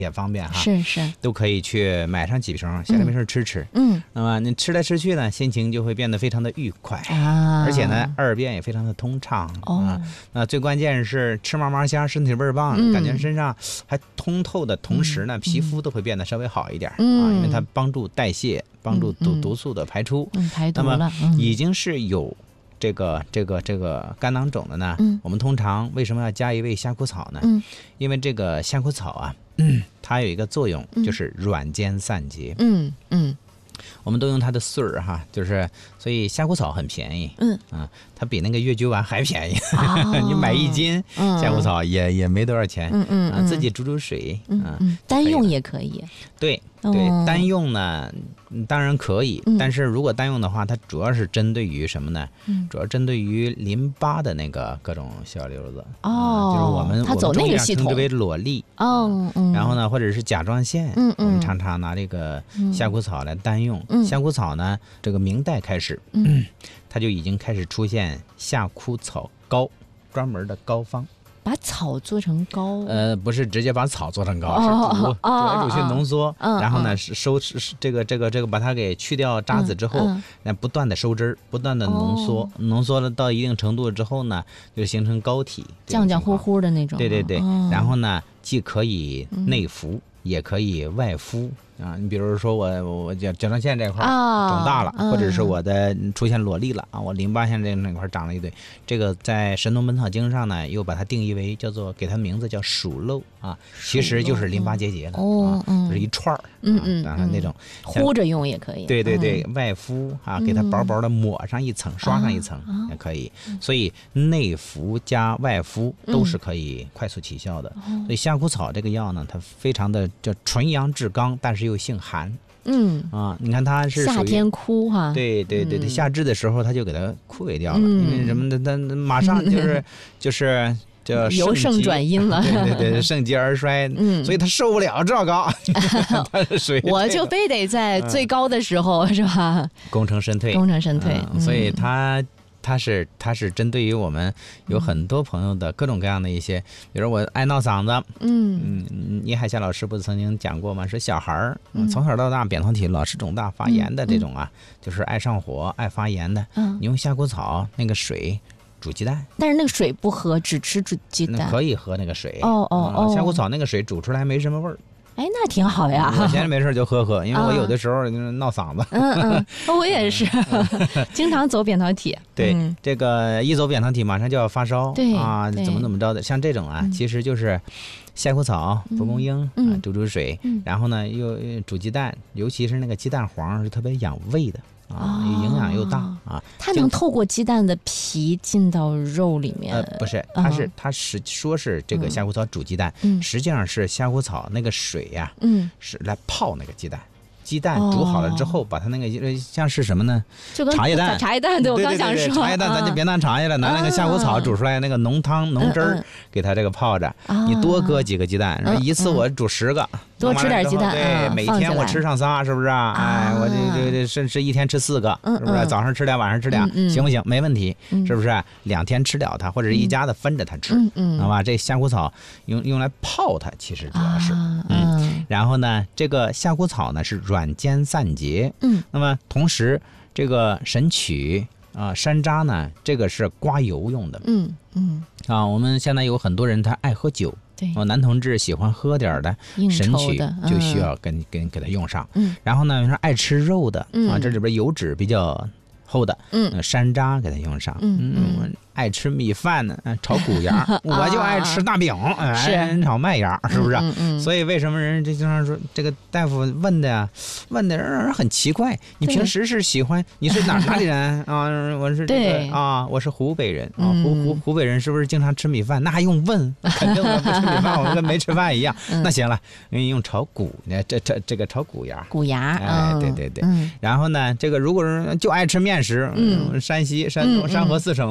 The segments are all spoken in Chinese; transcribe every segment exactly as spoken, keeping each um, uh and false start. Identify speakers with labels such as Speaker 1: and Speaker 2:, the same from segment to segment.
Speaker 1: 也方便哈，
Speaker 2: 是是，
Speaker 1: 都可以去买上几瓶，闲着没事吃吃。
Speaker 2: 嗯，
Speaker 1: 那么你吃来吃去呢，心情就会变得非常的愉快
Speaker 2: 啊，
Speaker 1: 而且呢，二便也非常的通畅。
Speaker 2: 哦，
Speaker 1: 啊，那最关键是吃嘛嘛香，身体倍儿棒，
Speaker 2: 嗯、
Speaker 1: 感觉身上还通透的同时呢，嗯、皮肤都会变得稍微好一点、
Speaker 2: 嗯、
Speaker 1: 啊，因为它帮助代谢，帮助毒毒素的排出，
Speaker 2: 嗯，排毒了。
Speaker 1: 那么已经是有这个这个这个肝囊肿的呢，
Speaker 2: 嗯，
Speaker 1: 我们通常为什么要加一味虾枯草呢？
Speaker 2: 嗯，
Speaker 1: 因为这个虾枯草啊，嗯、它有一个作用，就是软坚散结。
Speaker 2: 嗯嗯。
Speaker 1: 我们都用它的穗儿哈，就是所以虾枯草很便宜，
Speaker 2: 嗯
Speaker 1: 啊，它比那个月菊丸还便宜，
Speaker 2: 哦、
Speaker 1: 你买一斤虾枯草也、嗯、也没多少钱，
Speaker 2: 嗯嗯、
Speaker 1: 啊，自己煮煮水，
Speaker 2: 嗯
Speaker 1: 啊、
Speaker 2: 嗯，单用也可以，
Speaker 1: 对对、哦，单用呢当然可以、
Speaker 2: 嗯，
Speaker 1: 但是如果单用的话，它主要是针对于什么呢？
Speaker 2: 嗯、
Speaker 1: 主要针对于淋巴的那个各种小瘤子，
Speaker 2: 哦，
Speaker 1: 啊、就是我们
Speaker 2: 它走那个系统，
Speaker 1: 称之为裸粒，
Speaker 2: 哦，嗯，
Speaker 1: 然后呢，或者是甲状腺，
Speaker 2: 嗯嗯，
Speaker 1: 我们常常拿这个虾枯草来单用，
Speaker 2: 嗯，
Speaker 1: 虾枯草呢，这个明代开始，
Speaker 2: 嗯，
Speaker 1: 它就已经开始出现虾枯草膏，专门的膏方。
Speaker 2: 把草做成膏，
Speaker 1: 呃，不是直接把草做成膏，
Speaker 2: 哦、
Speaker 1: 是煮，煮来煮去浓缩，
Speaker 2: 哦、
Speaker 1: 然后呢是收是这个这个这个把它给去掉渣子之后，
Speaker 2: 嗯
Speaker 1: 那、嗯、不断的收汁儿，不断的浓缩，哦、浓缩了到一定程度之后呢，就形成膏体，
Speaker 2: 浆浆糊糊的那种。
Speaker 1: 对对对，
Speaker 2: 哦、
Speaker 1: 然后呢，既可以内服，嗯、也可以外敷。啊，你比如说我我甲甲状腺这块肿大了、
Speaker 2: 哦，
Speaker 1: 或者是我的出现裸粒了啊，我淋巴腺这那块长了一堆，这个在《神农本草经》上呢，又把它定义为叫做给它名字叫鼠漏啊，其实就是淋巴结节了、
Speaker 2: 哦、
Speaker 1: 啊，就是一串儿，
Speaker 2: 嗯嗯，
Speaker 1: 然后那种
Speaker 2: 糊着用也可以，
Speaker 1: 对对对，嗯、外敷啊，给它薄薄的抹上一层，嗯、刷上一层、啊、也可以，所以内服加外敷都是可以快速起效的。
Speaker 2: 嗯、
Speaker 1: 所以虾枯草这个药呢，它非常的叫纯阳治刚，但是又性寒，
Speaker 2: 嗯
Speaker 1: 啊，你看它是
Speaker 2: 夏天枯哈，
Speaker 1: 对对对对，夏至的时候它就给它枯萎掉了，
Speaker 2: 嗯、
Speaker 1: 因为什么呢？它马上就是、嗯、就是叫
Speaker 2: 由盛转阴了，
Speaker 1: 对对对，盛极而衰，嗯，所以它受不了这高，它是属于、这个、
Speaker 2: 我就非得在最高的时候、嗯、是吧？
Speaker 1: 功成身退，
Speaker 2: 功成身退，
Speaker 1: 嗯、所以它。它是它是针对于我们有很多朋友的各种各样的一些，比如我爱闹嗓子，嗯嗯，倪海霞老师不是曾经讲过吗？说小孩儿、嗯、从小到大扁桃体老是肿大发炎的这种啊，嗯嗯、就是爱上火爱发炎的，嗯，你用虾枯草那个水煮鸡蛋，
Speaker 2: 但是那个水不喝，只吃煮鸡蛋，
Speaker 1: 可以喝那个水，
Speaker 2: 哦哦哦，
Speaker 1: 虾枯草那个水煮出来没什么味儿。
Speaker 2: 哎，那挺好呀！
Speaker 1: 我闲着没事就喝喝，因为我有的时候闹嗓子。
Speaker 2: 嗯嗯，我也是，经常走扁桃体。
Speaker 1: 对，
Speaker 2: 嗯、
Speaker 1: 这个一走扁桃体，马上就要发烧，
Speaker 2: 对
Speaker 1: 啊，怎么怎么着的，像这种啊，
Speaker 2: 嗯、
Speaker 1: 其实就是虾枯草、蒲公英、
Speaker 2: 嗯、
Speaker 1: 啊，煮煮水，
Speaker 2: 嗯、
Speaker 1: 然后呢又煮鸡蛋，尤其是那个鸡蛋黄是特别养胃的。啊，营养又大啊！
Speaker 2: 它能透过鸡蛋的皮进到肉里面？
Speaker 1: 呃，不是，它是它是说是这个虾枯草煮鸡蛋，
Speaker 2: 嗯、
Speaker 1: 实际上是虾枯草那个水呀、啊，
Speaker 2: 嗯，
Speaker 1: 是来泡那个鸡蛋。鸡蛋煮好了之后，把它那个像是什么呢？
Speaker 2: 就跟
Speaker 1: 茶叶蛋，
Speaker 2: 茶叶蛋，对我刚想说，
Speaker 1: 茶叶蛋咱就别拿茶叶了，拿那个虾枯草煮出来那个浓汤浓汁儿，给它这个泡着。你多搁几个鸡蛋，说一次我煮十个，
Speaker 2: 多吃点鸡蛋，
Speaker 1: 对，每天我吃上仨，是不是啊？哎，我这这这甚至一天吃四个，是不是？早上吃俩，晚上吃俩，行不行？没问题，是不是？两天吃了它，或者是一家子分着它吃，好吧？这虾枯草用用来泡它，其实主要是，嗯，然后呢，这个虾枯草呢是软。软坚散结，
Speaker 2: 嗯，
Speaker 1: 那么同时这个神曲啊、呃、山楂呢，这个是刮油用的，
Speaker 2: 嗯嗯
Speaker 1: 啊，我们现在有很多人他爱喝酒，
Speaker 2: 对，
Speaker 1: 哦，男同志喜欢喝点的神曲就需要跟、嗯、跟给他用上，
Speaker 2: 嗯，
Speaker 1: 然后呢，说爱吃肉的、
Speaker 2: 嗯、
Speaker 1: 啊，这里边油脂比较厚的，
Speaker 2: 嗯，
Speaker 1: 山楂给他用上，
Speaker 2: 嗯
Speaker 1: 嗯，爱吃米饭呢，炒谷芽，我就爱吃大饼，哎，炒麦芽，是不是？
Speaker 2: 嗯嗯。
Speaker 1: 所以为什么人这经常说这个大夫问的呀，问的让人很奇怪。你平时是喜欢你是哪哪里人啊？我是这个啊，我是湖北人啊，湖湖湖北人是不是经常吃米饭？那还用问？肯定我不吃米饭，我跟没吃饭一样。那行了，你用炒谷，这这这个炒谷芽，
Speaker 2: 谷芽，
Speaker 1: 哎，对对对。然后呢，这个如果是就爱吃面食，嗯，山西、山东、山河四省的是不是？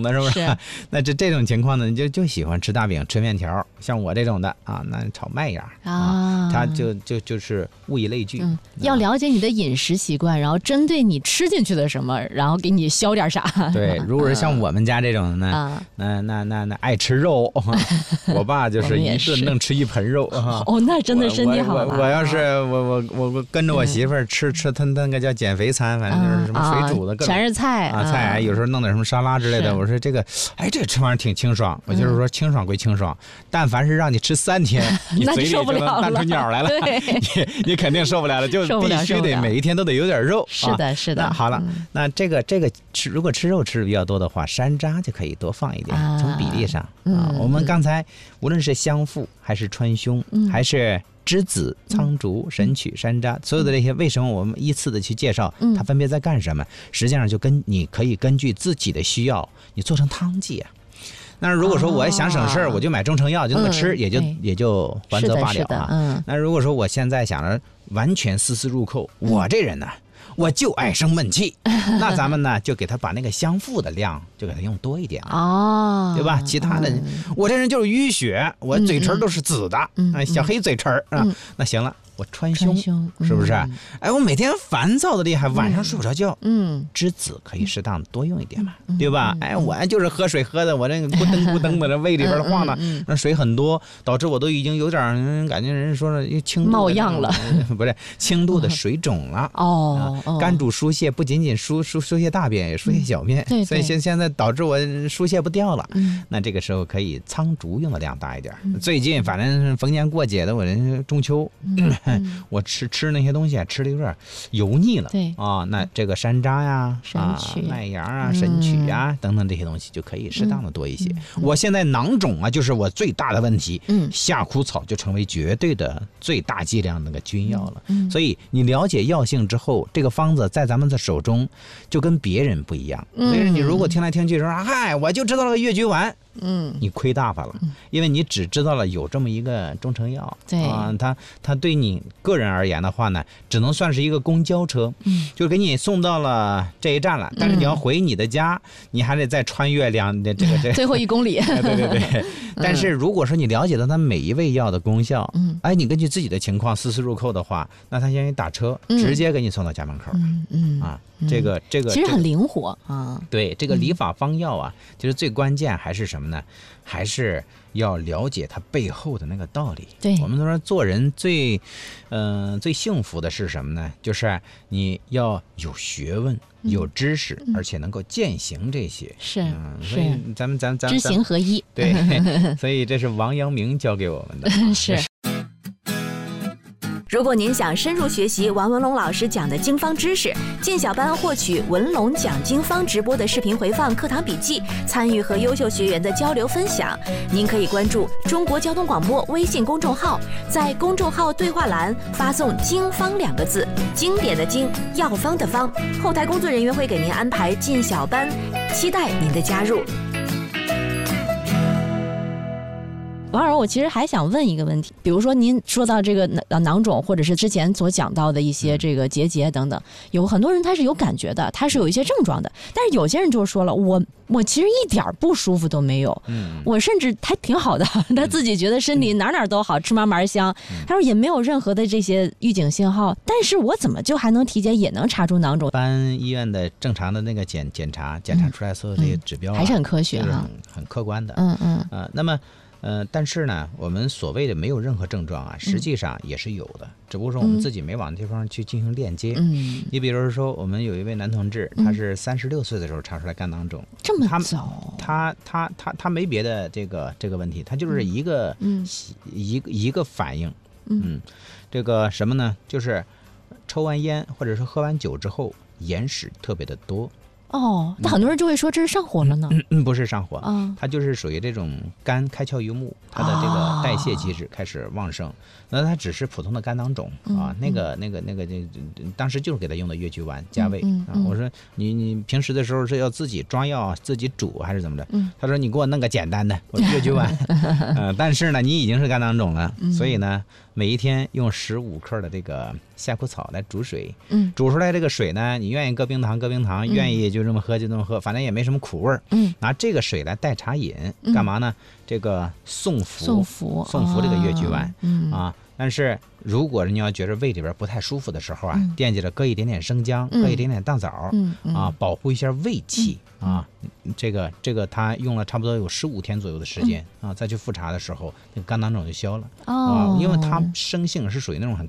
Speaker 1: 吧？那这这种情况呢，你就就喜欢吃大饼、吃面条，像我这种的啊，那炒麦芽啊，它就就就是物以类聚、嗯。
Speaker 2: 要了解你的饮食习惯，然后针对你吃进去的什么，然后给你消点啥。
Speaker 1: 对，如果是像我们家这种的呢，啊、那那那那爱吃肉，我爸就是一顿能吃一盆肉啊。
Speaker 2: 哦，那真的身体好了。
Speaker 1: 我我我要是我我我跟着我媳妇儿吃、嗯、吃他那个叫减肥餐，反正就是什么水煮的各种、
Speaker 2: 啊、全是菜
Speaker 1: 啊菜，有时候弄点什么沙拉之类的。我说这个，哎，这吃完挺清爽。我就是说清爽归清爽，嗯、但凡是让你吃三天，你嘴里就能淡出鸟来了，你你肯定受不了了，就必须得每一天都得有点肉。
Speaker 2: 是的，是的。
Speaker 1: 那好了，嗯、那这个这个吃，如果吃肉吃的比较多的话，山楂就可以多放一点，啊、从比例上啊、嗯。我们刚才无论是香附还是川芎，嗯、还是栀子、苍竹、神曲、山楂，所有的这些，为什么我们依次的去介绍它分别在干什么？实际上就跟你可以根据自己的需要，你做成汤剂啊。那如果说我想省事儿、哦，我就买中成药，就那么吃，嗯、也就也就还则罢了啊。嗯、那如果说我现在想着完全丝丝入扣，嗯、我这人呢，我就爱生闷气，那咱们呢就给他把那个香附的量就给他用多一点哦，对吧？其他的，嗯、我这人就是淤血，我嘴唇都是紫的，嗯、啊，小黑嘴唇啊，嗯、那行了。我川芎是不是、嗯？哎，我每天烦躁的厉害，晚上睡不着觉。嗯，栀子可以适当多用一点嘛，嗯、对吧？嗯、哎，我就是喝水喝的，我这个咕噔咕噔的，这胃里边晃的，嗯嗯、那水很多，导致我都已经有点感觉人说了轻度
Speaker 2: 冒样了，
Speaker 1: 不是轻度的水肿了。哦，啊、肝主疏泄，不仅仅疏疏疏泄大便，也疏泄小便。嗯、所以现现在导致我疏泄不掉了。嗯，那这个时候可以苍竹用的量大一点。嗯、最近反正逢年过节的，我人中秋。嗯嗯、我吃吃那些东西啊，吃的有点油腻了。对啊，那这个山楂呀、啊麦芽啊、神曲呀、嗯、等等这些东西就可以适当的多一些。嗯、我现在囊肿啊，就是我最大的问题。嗯，夏枯草就成为绝对的最大剂量那个君药了。嗯，所以你了解药性之后，这个方子在咱们的手中就跟别人不一样。嗯，所以你如果听来听去说，嗨，我就知道了个越橘丸。嗯，你亏大发了，因为你只知道了有这么一个中成药，对啊，它它对你个人而言的话呢，只能算是一个公交车，嗯，就给你送到了这一站了，但是你要回你的家，嗯、你还得再穿越两这个这
Speaker 2: 最后一公里，
Speaker 1: 对对对。但是如果说你了解到它每一味药的功效，嗯，哎，你根据自己的情况丝丝入扣的话，那它先给你打车，嗯、直接给你送到家门口，嗯嗯啊。这个这个
Speaker 2: 其实很灵活啊。
Speaker 1: 对，这个理法方药啊，其实最关键还是什么呢？还是要了解它背后的那个道理。对，我们都说做人最，嗯、呃，最幸福的是什么呢？就是你要有学问、有知识，嗯、而且能够践行这些。是，嗯，所以咱们咱咱
Speaker 2: 知行合一。
Speaker 1: 对，所以这是王阳明教给我们的。
Speaker 2: 是。
Speaker 3: 如果您想深入学习王文龙老师讲的经方知识，进小班获取文龙讲经方直播的视频回放、课堂笔记，参与和优秀学员的交流分享，您可以关注中国交通广播微信公众号，在公众号对话栏发送“经方”两个字，经典的经，药方的方，后台工作人员会给您安排进小班，期待您的加入。
Speaker 2: 王老师，我其实还想问一个问题，比如说您说到这个囊肿，或者是之前所讲到的一些这个结节等等，有很多人他是有感觉的，他是有一些症状的，但是有些人就说了，我我其实一点不舒服都没有，嗯，我甚至还挺好的，他自己觉得身体哪哪都好，吃嘛嘛香，他说也没有任何的这些预警信号，但是我怎么就还能体检也能查出囊肿？
Speaker 1: 一般医院的正常的那个检检查检查出来所有这些指标、啊嗯、
Speaker 2: 还是很科学哈、啊，
Speaker 1: 很客观的，
Speaker 2: 嗯嗯
Speaker 1: 啊、呃，那么。呃，但是呢，我们所谓的没有任何症状啊，实际上也是有的，嗯、只不过说我们自己没往地方去进行链接。嗯，你比如说，我们有一位男同志，他是三十六岁的时候查出来肝囊肿，
Speaker 2: 这么早？
Speaker 1: 他他他他他没别的这个这个问题，他就是一个、嗯、一个一个反应，嗯，这个什么呢？就是抽完烟或者是喝完酒之后，眼屎特别的多。
Speaker 2: 哦，那很多人就会说这是上火了呢？
Speaker 1: 嗯嗯，不是上火，嗯，它就是属于这种肝开窍于目，它的这个代谢机制开始旺盛。哦、那它只是普通的肝囊肿、嗯、啊，那个那个那个这当时就是给他用的越橘丸加味、嗯嗯、啊。我说你你平时的时候是要自己抓药自己煮还是怎么着？嗯，他说你给我弄个简单的，我说越橘丸。呃，但是呢，你已经是肝囊肿了，嗯、所以呢，每一天用十五克的这个夏枯草来煮水，嗯，煮出来这个水呢，你愿意搁冰糖搁冰糖，嗯、愿意就。 就这么喝就这么喝，反正也没什么苦味儿。
Speaker 2: 嗯，
Speaker 1: 拿这个水来代茶饮，干嘛呢？这个送服
Speaker 2: 送服
Speaker 1: 送服这个越剧丸、
Speaker 2: 哦嗯、
Speaker 1: 啊。但是如果你要觉得胃里边不太舒服的时候啊，
Speaker 2: 嗯、
Speaker 1: 惦记着搁一点点生姜，
Speaker 2: 嗯、
Speaker 1: 搁一点点大枣、
Speaker 2: 嗯嗯、
Speaker 1: 啊，保护一下胃气、
Speaker 2: 嗯、
Speaker 1: 啊。这个这个他用了差不多有十五天左右的时间、嗯、啊，再去复查的时候，那个肝囊肿就消了。
Speaker 2: 哦，
Speaker 1: 啊，因为它生性是属于那种很